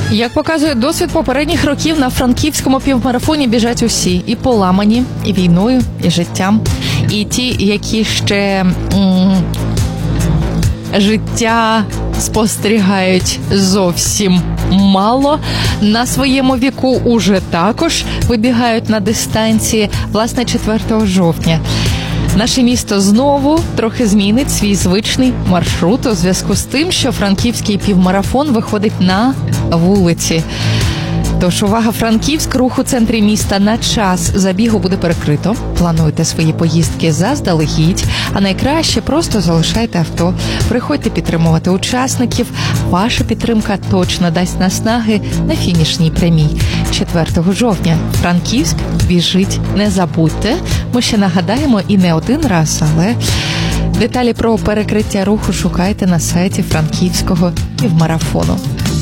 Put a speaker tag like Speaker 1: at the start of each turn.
Speaker 1: Як показує досвід попередніх років, на франківському півмарафоні біжать усі. І поламані, і війною, і життям. І ті, які ще життя спостерігають зовсім мало. На своєму віку уже також вибігають на дистанції. Власне, 4 жовтня. Наше місто знову трохи змінить свій звичний маршрут у зв'язку з тим, що франківський півмарафон виходить на вулиці. Тож, увага, Франківськ, рух у центрі міста на час забігу буде перекрито. Плануйте свої поїздки заздалегідь, а найкраще просто залишайте авто. Приходьте підтримувати учасників. Ваша підтримка точно дасть наснаги на фінішній прямій. 4 жовтня Франківськ біжить, не забудьте. Ми ще нагадаємо і не один раз, але деталі про перекриття руху шукайте на сайті франківського півмарафону.